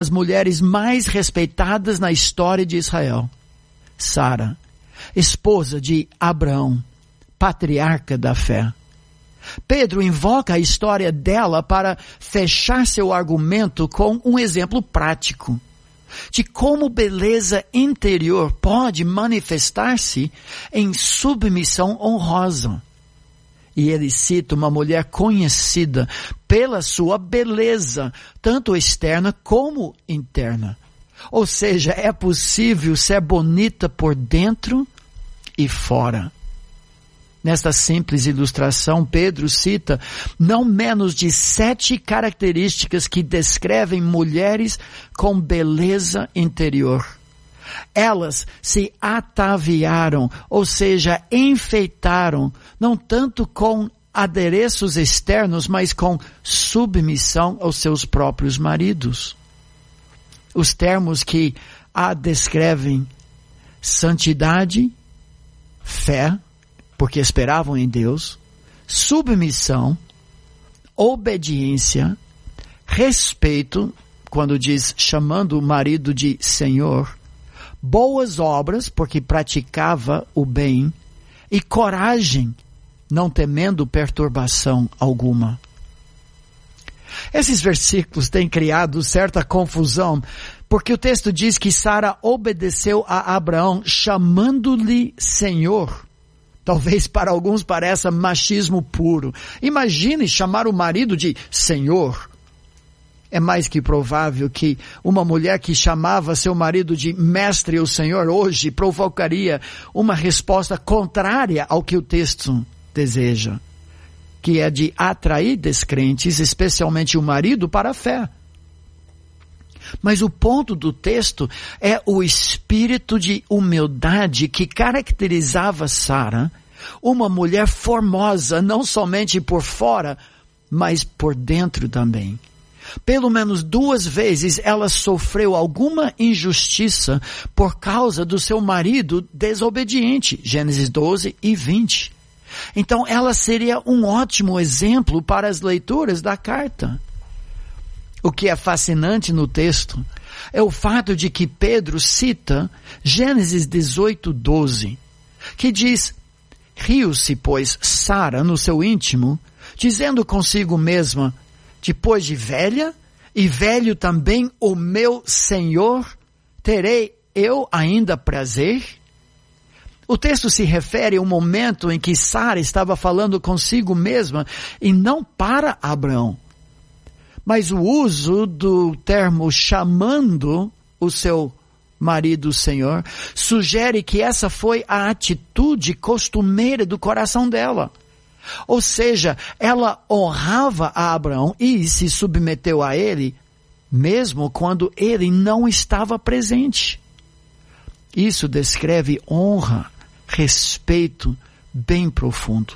das mulheres mais respeitadas na história de Israel. Sara, esposa de Abraão, patriarca da fé. Pedro invoca a história dela para fechar seu argumento com um exemplo prático de como beleza interior pode manifestar-se em submissão honrosa. E ele cita uma mulher conhecida pela sua beleza, tanto externa como interna. Ou seja, é possível ser bonita por dentro e fora. Nesta simples ilustração, Pedro cita não menos de 7 características que descrevem mulheres com beleza interior. Elas se ataviaram, ou seja, enfeitaram, não tanto com adereços externos, mas com submissão aos seus próprios maridos. Os termos que a descrevem: santidade, fé, porque esperavam em Deus, submissão, obediência, respeito, quando diz chamando o marido de Senhor, boas obras, porque praticava o bem, e coragem, não temendo perturbação alguma. Esses versículos têm criado certa confusão, porque o texto diz que Sara obedeceu a Abraão chamando-lhe Senhor. Talvez para alguns pareça machismo puro. Imagine chamar o marido de Senhor. É mais que provável que uma mulher que chamava seu marido de mestre ou senhor hoje provocaria uma resposta contrária ao que o texto deseja, que é de atrair descrentes, especialmente o marido, para a fé. Mas o ponto do texto é o espírito de humildade que caracterizava Sara, uma mulher formosa, não somente por fora, mas por dentro também. Pelo menos 2 vezes ela sofreu alguma injustiça por causa do seu marido desobediente. Gênesis 12 e 20. Então ela seria um ótimo exemplo para as leituras da carta. O que é fascinante no texto é o fato de que Pedro cita Gênesis 18, 12, que diz: riu-se, pois, Sara no seu íntimo, dizendo consigo mesma: depois de velha, e velho também o meu Senhor, terei eu ainda prazer? O texto se refere a um momento em que Sara estava falando consigo mesma e não para Abraão. Mas o uso do termo chamando o seu marido Senhor sugere que essa foi a atitude costumeira do coração dela. Ou seja, ela honrava a Abraão e se submeteu a ele, mesmo quando ele não estava presente. Isso descreve honra, respeito bem profundo.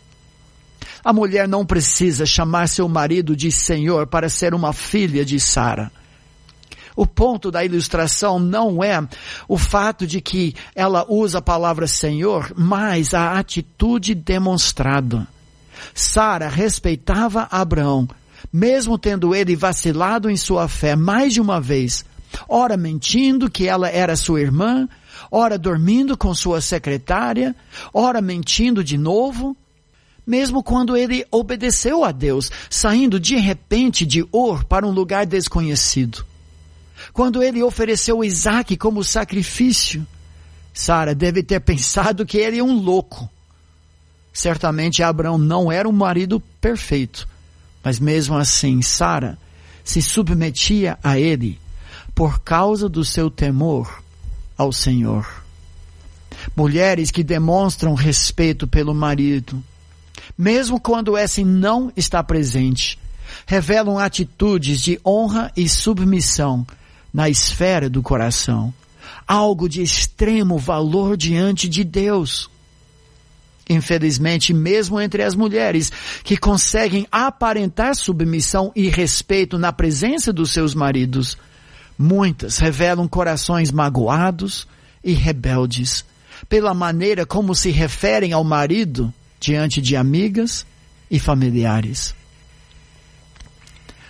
A mulher não precisa chamar seu marido de Senhor para ser uma filha de Sara. O ponto da ilustração não é o fato de que ela usa a palavra Senhor, mas a atitude demonstrada. Sara respeitava Abraão, mesmo tendo ele vacilado em sua fé mais de uma vez, ora mentindo que ela era sua irmã, ora dormindo com sua secretária, ora mentindo de novo. Mesmo quando ele obedeceu a Deus, saindo de repente de Ur para um lugar desconhecido. Quando ele ofereceu Isaque como sacrifício, Sara deve ter pensado que ele é um louco. Certamente Abraão não era um marido perfeito, mas mesmo assim Sara se submetia a ele por causa do seu temor ao Senhor. Mulheres que demonstram respeito pelo marido, mesmo quando esse não está presente, revelam atitudes de honra e submissão na esfera do coração, algo de extremo valor diante de Deus. Infelizmente, mesmo entre as mulheres que conseguem aparentar submissão e respeito na presença dos seus maridos, muitas revelam corações magoados e rebeldes pela maneira como se referem ao marido diante de amigas e familiares.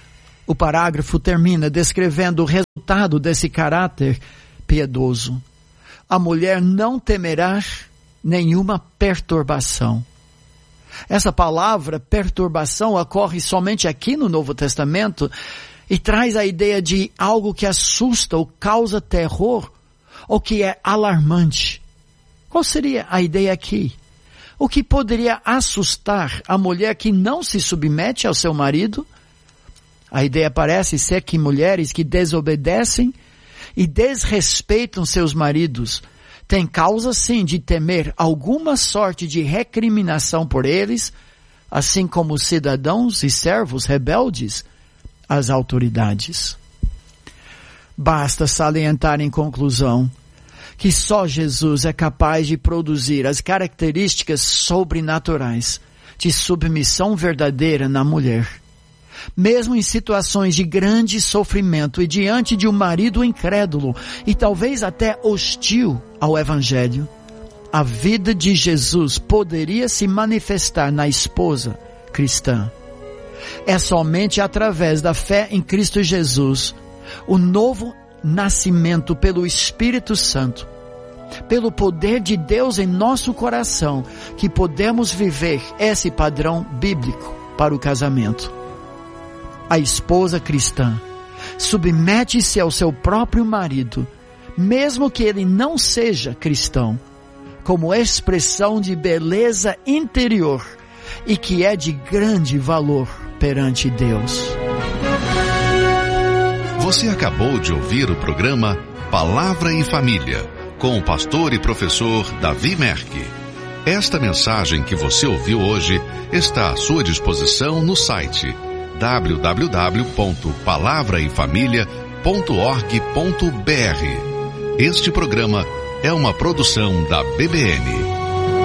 O parágrafo termina descrevendo o resultado desse caráter piedoso. A mulher não temerá nenhuma perturbação. Essa palavra perturbação ocorre somente aqui no Novo Testamento e traz a ideia de algo que assusta ou causa terror ou que é alarmante. Qual seria a ideia aqui? O que poderia assustar a mulher que não se submete ao seu marido? A ideia parece ser que mulheres que desobedecem e desrespeitam seus maridos têm causa sim de temer alguma sorte de recriminação por eles, assim como cidadãos e servos rebeldes às autoridades. Basta salientar em conclusão que só Jesus é capaz de produzir as características sobrenaturais de submissão verdadeira na mulher. Mesmo em situações de grande sofrimento e diante de um marido incrédulo e talvez até hostil ao Evangelho, a vida de Jesus poderia se manifestar na esposa cristã. É somente através da fé em Cristo Jesus, o novo nascimento pelo Espírito Santo, pelo poder de Deus em nosso coração, que podemos viver esse padrão bíblico para o casamento. A esposa cristã submete-se ao seu próprio marido, mesmo que ele não seja cristão, como expressão de beleza interior e que é de grande valor perante Deus. Você acabou de ouvir o programa Palavra e Família, com o pastor e professor Davi Merck. Esta mensagem que você ouviu hoje está à sua disposição no site www.palavraefamilia.org.br. Este programa é uma produção da BBN.